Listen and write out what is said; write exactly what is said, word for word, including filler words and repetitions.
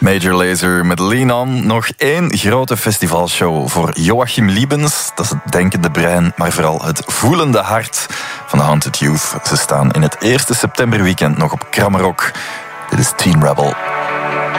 Major Lazer met Lean On. Nog één grote festivalshow voor Joachim Liebens. Dat is het denkende brein, maar vooral het voelende hart van de Haunted Youth. Ze staan in het eerste septemberweekend nog op Kramrock. Dit is Teen Rebel.